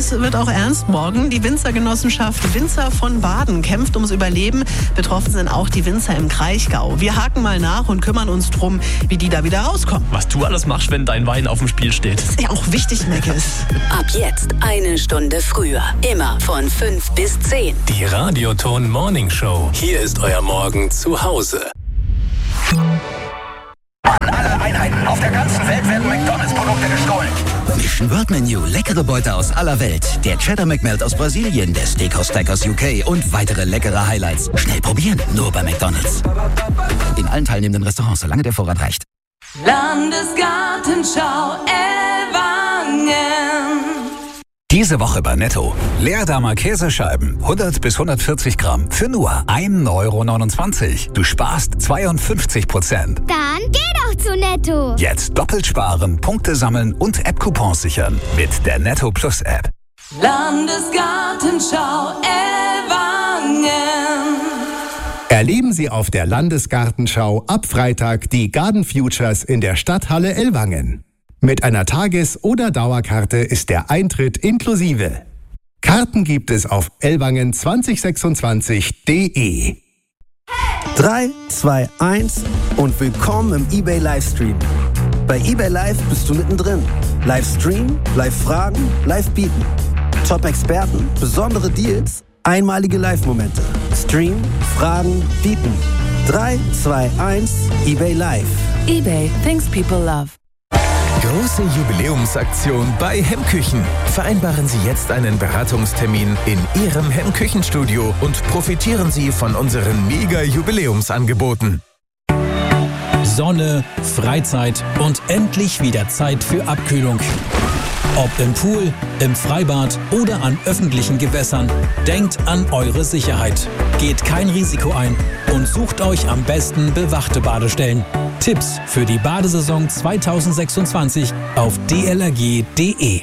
es wird auch ernst morgen. Die Winzergenossenschaft Winzer von Baden kämpft ums Überleben. Betroffen sind auch die Winzer im Kraichgau. Wir haken mal nach und kümmern uns drum, wie die da wieder rauskommen. Was du alles machst, wenn dein Wein auf dem Spiel steht. Das ist ja auch wichtig, Meckes. Ab jetzt 1 Stunde früher. Immer von 5 bis 10. Die Radioton Morning Show. Hier ist euer Morgen zu Hause. Alle Einheiten auf der ganzen Welt werden McDonalds-Produkte gestohlen. Mission World Menu, leckere Beute aus aller Welt. Der Cheddar McMelt aus Brasilien, der Steakhouse Stack aus UK und weitere leckere Highlights. Schnell probieren, nur bei McDonalds. In allen teilnehmenden Restaurants, solange der Vorrat reicht. Landesgartenschau Ellwangen. Diese Woche bei Netto. Leerdamer Käsescheiben, 100 bis 140 Gramm, für nur 1,29 €. Du sparst 52%. Dann geh doch zu Netto. Jetzt doppelt sparen, Punkte sammeln und App-Coupons sichern mit der Netto Plus App. Landesgartenschau Ellwangen. Erleben Sie auf der Landesgartenschau ab Freitag die Garden Futures in der Stadthalle Ellwangen. Mit einer Tages- oder Dauerkarte ist der Eintritt inklusive. Karten gibt es auf ellwangen2026.de. 3, 2, 1 und willkommen im eBay Livestream. Bei eBay Live bist du mittendrin. Livestream, Live-Fragen, Live-Bieten. Top-Experten, besondere Deals, einmalige Live-Momente. Stream, Fragen, Bieten. 3, 2, 1, eBay Live. eBay, things people love. Große Jubiläumsaktion bei Hemmküchen. Vereinbaren Sie jetzt einen Beratungstermin in Ihrem Hemmküchenstudio und profitieren Sie von unseren Mega-Jubiläumsangeboten. Sonne, Freizeit und endlich wieder Zeit für Abkühlung. Ob im Pool, im Freibad oder an öffentlichen Gewässern, denkt an eure Sicherheit. Geht kein Risiko ein und sucht euch am besten bewachte Badestellen. Tipps für die Badesaison 2026 auf dlrg.de.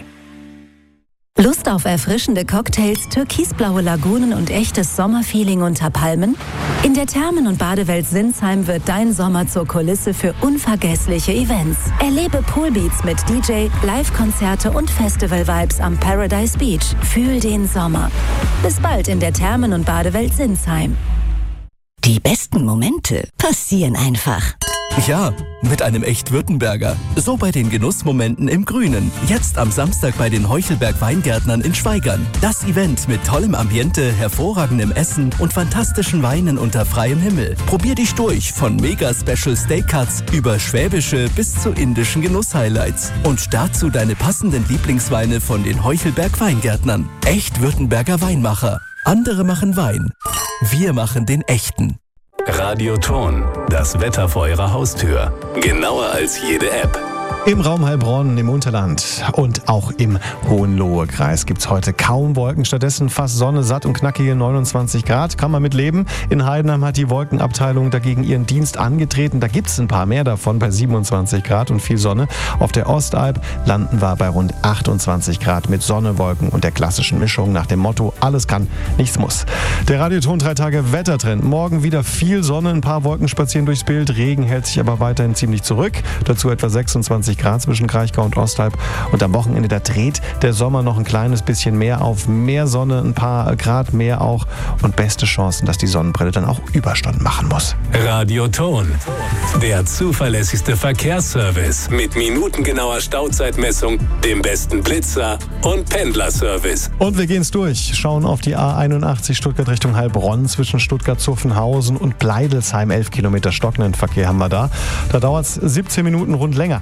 Lust auf erfrischende Cocktails, türkisblaue Lagunen und echtes Sommerfeeling unter Palmen? In der Thermen- und Badewelt Sinsheim wird dein Sommer zur Kulisse für unvergessliche Events. Erlebe Poolbeats mit DJ, Live-Konzerte und Festival-Vibes am Paradise Beach. Fühl den Sommer. Bis bald in der Thermen- und Badewelt Sinsheim. Die besten Momente passieren einfach. Ja, mit einem Echt-Württemberger. So bei den Genussmomenten im Grünen. Jetzt am Samstag bei den Heuchelberg-Weingärtnern in Schwaigern. Das Event mit tollem Ambiente, hervorragendem Essen und fantastischen Weinen unter freiem Himmel. Probier dich durch von Mega-Special Steak Cuts über schwäbische bis zu indischen Genuss-Highlights. Und dazu deine passenden Lieblingsweine von den Heuchelberg-Weingärtnern. Echt-Württemberger Weinmacher. Andere machen Wein. Wir machen den echten. Radioton, das Wetter vor Ihrer Haustür. Genauer als jede App. Im Raum Heilbronn im Unterland und auch im Hohenlohe-Kreis gibt es heute kaum Wolken. Stattdessen fast Sonne, satt und knackige 29 Grad. Kann man mit leben. In Heidenheim hat die Wolkenabteilung dagegen ihren Dienst angetreten. Da gibt es ein paar mehr davon bei 27 Grad und viel Sonne. Auf der Ostalb landen wir bei rund 28 Grad mit Sonne, Wolken und der klassischen Mischung nach dem Motto: alles kann, nichts muss. Der Radioton 3 Tage Wettertrend. Morgen wieder viel Sonne, ein paar Wolken spazieren durchs Bild. Regen hält sich aber weiterhin ziemlich zurück. Dazu etwa 26 Grad zwischen Kraichgau und Ostalb. Und am Wochenende, da dreht der Sommer noch ein kleines bisschen mehr auf. Mehr Sonne, ein paar Grad mehr auch. Und beste Chancen, dass die Sonnenbrille dann auch Überstunden machen muss. Radioton, der zuverlässigste Verkehrsservice mit minutengenauer Stauzeitmessung, dem besten Blitzer und Pendlerservice. Und wir gehen's durch. Schauen auf die A81 Stuttgart Richtung Heilbronn zwischen Stuttgart-Zuffenhausen und Bleidelsheim. 11 Kilometer stockenden Verkehr haben wir da. Da dauert's 17 Minuten rund länger.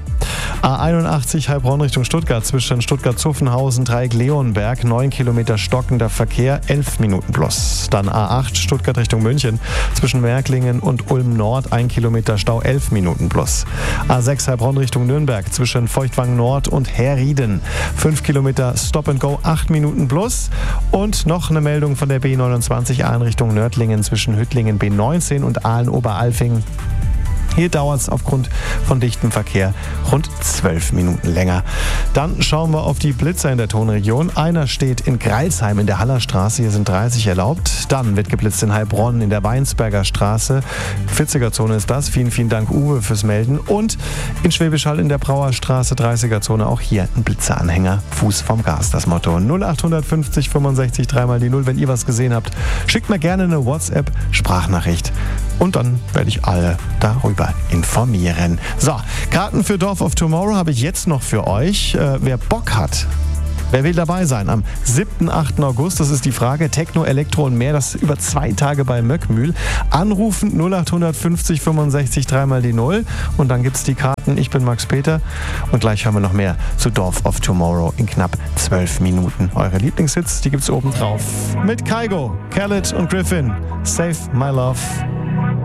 A81 Heilbronn Richtung Stuttgart zwischen Stuttgart-Zuffenhausen, Dreieck-Leonberg, 9 Kilometer stockender Verkehr, 11 Minuten plus. Dann A8 Stuttgart Richtung München zwischen Märklingen und Ulm-Nord, 1 Kilometer Stau, 11 Minuten plus. A6 Heilbronn Richtung Nürnberg zwischen Feuchtwangen Nord und Herrieden, 5 Kilometer Stop and Go, 8 Minuten plus. Und noch eine Meldung von der B29 Aalen Richtung Nördlingen zwischen Hüttlingen B19 und Aalen-Oberalfing. Hier dauert es aufgrund von dichtem Verkehr rund 12 Minuten länger. Dann schauen wir auf die Blitzer in der Tonregion. Einer steht in Greilsheim in der Hallerstraße, hier sind 30 erlaubt. Dann wird geblitzt in Heilbronn in der Weinsberger Straße. 40er-Zone ist das. Vielen, vielen Dank, Uwe, fürs Melden. Und in Schwäbisch Hall in der Brauerstraße, 30er-Zone, auch hier ein Blitzeranhänger. Fuß vom Gas, das Motto. 0850 65 3 die 0. Wenn ihr was gesehen habt, schickt mir gerne eine WhatsApp-Sprachnachricht. Und dann werde ich alle darüber informieren. So, Karten für Dorf of Tomorrow habe ich jetzt noch für euch. Wer Bock hat, wer will dabei sein? Am 7. 8. August, das ist die Frage. Techno, Elektro und mehr, das über 2 Tage bei Möckmühl. Anrufen 0850 65 3 die 0. Und dann gibt es die Karten. Ich bin Max Peter. Und gleich hören wir noch mehr zu Dorf of Tomorrow in knapp 12 Minuten. Eure Lieblingshits, die gibt es oben drauf. Mit Kygo, Khaled und Griffin. Save My Love.